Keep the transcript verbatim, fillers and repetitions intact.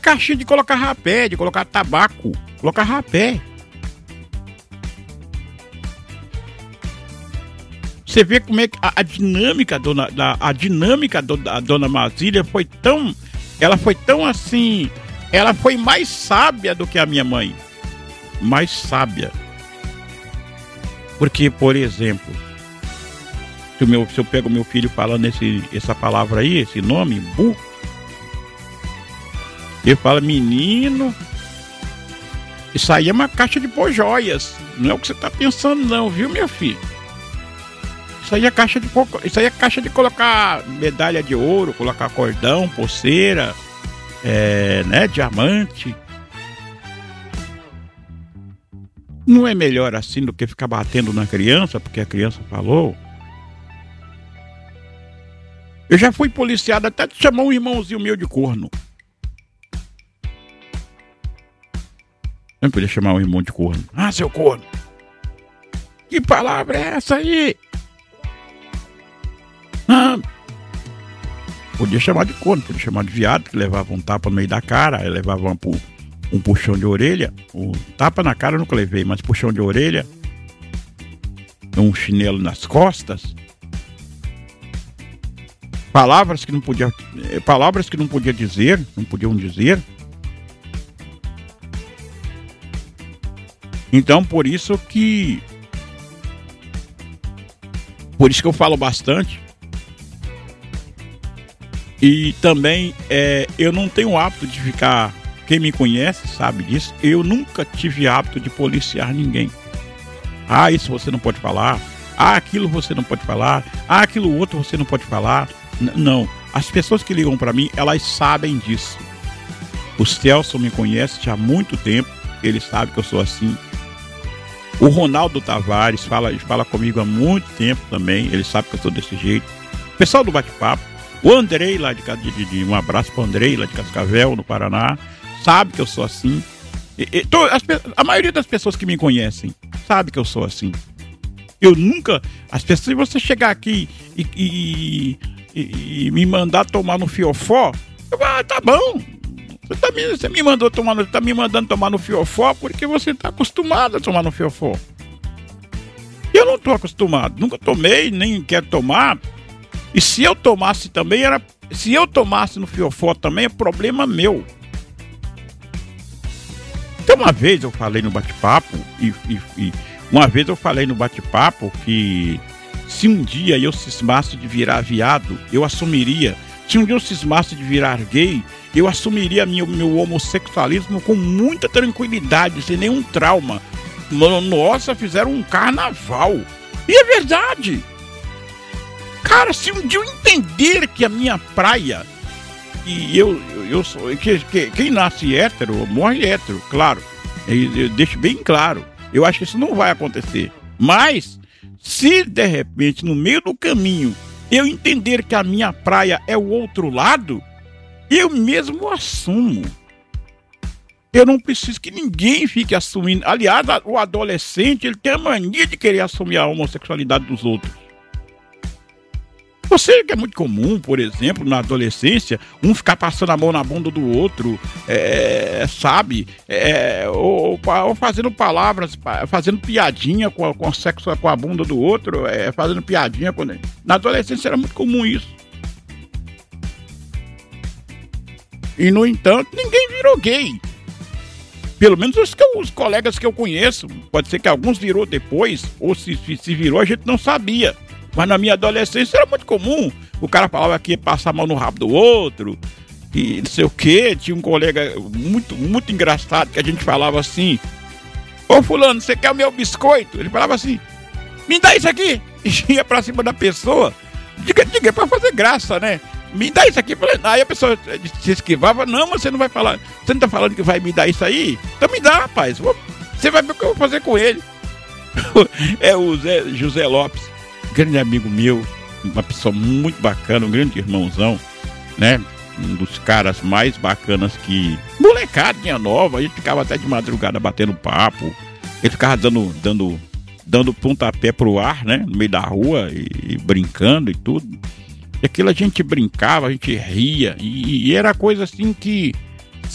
caixinha de colocar rapé, de colocar tabaco, colocar rapé. Você vê como é que a, a dinâmica, dona, da, a dinâmica do, da dona Mazília foi tão, ela foi tão assim, ela foi mais sábia do que a minha mãe, mais sábia. Porque, por exemplo, se, o meu, se eu pego meu filho falando esse, essa palavra aí, esse nome, bu, ele fala, menino, isso aí é uma caixa de pôr joias, não é o que você tá pensando não, viu, meu filho? Isso aí é caixa de, isso aí é caixa de colocar medalha de ouro, colocar cordão, pulseira, é, né, diamante. Não é melhor assim do que ficar batendo na criança, porque a criança falou? Eu já fui policiado até de chamar um irmãozinho meu de corno. Não podia chamar um irmão de corno. Ah, seu corno. Que palavra é essa aí? Ah, podia chamar de corno, podia chamar de viado, que levava um tapa no meio da cara, aí levava um, um puxão de orelha. Um tapa na cara eu nunca levei, mas puxão de orelha, um chinelo nas costas. Palavras que não podia, palavras que não podia dizer, não podiam dizer. Então, por isso que por isso que eu falo bastante. E também é, eu não tenho o hábito de ficar, quem me conhece sabe disso, eu nunca tive hábito de policiar ninguém. Ah, isso você não pode falar. Ah, aquilo você não pode falar. Ah, aquilo outro você não pode falar. N- não, as pessoas que ligam para mim, elas sabem disso. O Celso me conhece já há muito tempo, ele sabe que eu sou assim. O Ronaldo Tavares fala, fala comigo há muito tempo também, ele sabe que eu sou desse jeito. O pessoal do bate-papo, o Andrei lá de, de, de um abraço para o Andrei lá de Cascavel, no Paraná, sabe que eu sou assim. E, e, tô, as, a maioria das pessoas que me conhecem sabe que eu sou assim. Eu nunca, as pessoas, se você chegar aqui e, e, e, e me mandar tomar no fiofó, eu vou, ah, tá bom. Você, tá me, você me mandou tomar no, tá me mandando tomar no fiofó porque você está acostumado a tomar no fiofó. Eu não estou acostumado, nunca tomei, nem quero tomar. E se eu tomasse também, era, se eu tomasse no fiofó também, é problema meu. Então uma vez eu falei no bate-papo, e, e, e uma vez eu falei no bate-papo que se um dia eu cismasse de virar viado, eu assumiria. Se um dia eu cismasse de virar gay, eu assumiria meu, meu homossexualismo com muita tranquilidade, sem nenhum trauma. Nossa, fizeram um carnaval. E é verdade. Cara, se um dia eu entender que a minha praia, e eu, eu, eu sou, que, que, quem nasce hétero, morre hétero, claro. Eu, eu deixo bem claro. Eu acho que isso não vai acontecer. Mas, se de repente, no meio do caminho, eu entender que a minha praia é o outro lado, eu mesmo assumo. Eu não preciso que ninguém fique assumindo. Aliás, o adolescente, ele tem a mania de querer assumir a homossexualidade dos outros. Você que é muito comum, por exemplo, na adolescência, um ficar passando a mão na bunda do outro, é, sabe? É, ou, ou fazendo palavras, fazendo piadinha com a, com, a sexo, com a bunda do outro, é, fazendo piadinha com ele. Na adolescência era muito comum isso. E, no entanto, ninguém virou gay. Pelo menos os, que eu, os colegas que eu conheço. Pode ser que alguns virou depois, ou se, se, se virou, a gente não sabia. Mas na minha adolescência era muito comum. O cara falava que ia passar a mão no rabo do outro, e não sei o quê. Tinha um colega muito, muito engraçado que a gente falava assim: ô fulano, você quer o meu biscoito? Ele falava assim: me dá isso aqui. E ia pra cima da pessoa. Diga, diga, é pra fazer graça, né? Me dá isso aqui. Aí a pessoa se esquivava: não, mas você não vai falar. Você não tá falando que vai me dar isso aí? Então me dá, rapaz. Você vai ver o que eu vou fazer com ele. É o Zé, José Lopes, grande amigo meu, uma pessoa muito bacana, um grande irmãozão, né? Um dos caras mais bacanas que... molecadinha nova, a gente ficava até de madrugada batendo papo. Ele ficava dando, dando, dando pontapé pro ar, né? No meio da rua e, e brincando e tudo. E aquilo a gente brincava, a gente ria. E, e era coisa assim que